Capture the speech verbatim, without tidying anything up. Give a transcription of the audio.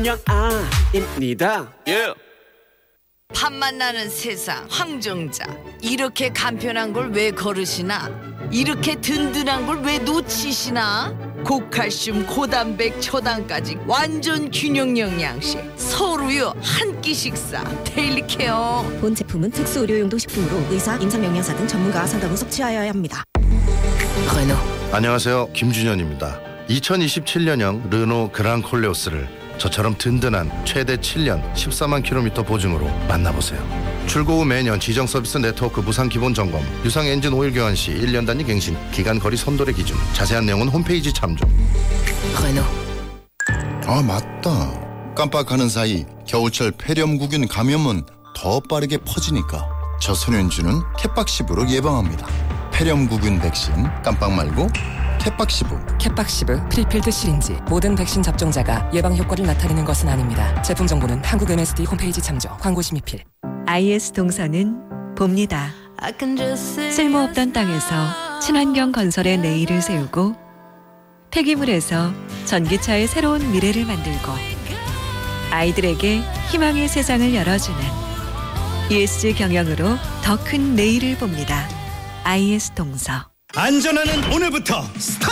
김연아입니다. 예. 밥맛 나는 세상 황정자, 이렇게 간편한 걸 왜 거르시나? 이렇게 든든한 걸 왜 놓치시나? 고칼슘 고단백 초당까지 완전 균형 영양식 서울우유 한 끼 식사 데일리 케어. 본 제품은 특수 의료용도 식품으로 의사, 임상영양사 등 전문가 상담 후 섭취하여야 합니다. 르노. 안녕하세요, 김준현입니다. 이천이십칠 년형 르노 그랑콜레오스를 저처럼 든든한 최대 칠 년 십사만 킬로미터 보증으로 만나보세요. 출고 후 매년 지정 서비스 네트워크 무상 기본 점검, 유상 엔진 오일 교환 시 일 년 단위 갱신, 기간 거리 선도의 기준, 자세한 내용은 홈페이지 참조. 르노. 아, 맞다. 깜빡하는 사이 겨울철 폐렴구균 감염은 더 빠르게 퍼지니까 저소년주는 캣박시브로 예방합니다. 폐렴구균 백신 깜빡 말고 캣박시브. 캣박시브 프리필드 시린지. 모든 백신 접종자가 예방 효과를 나타내는 것은 아닙니다. 제품 정보는 한국 엠에스디 홈페이지 참조. 광고 심의필. 아이에스 동서는 봅니다. 쓸모없던 땅에서 친환경 건설의 내일을 세우고 폐기물에서 전기차의 새로운 미래를 만들고 아이들에게 희망의 세상을 열어주는 이에스지 경영으로 더 큰 내일을 봅니다. 아이에스 동서. 안전하는 오늘부터 스타트!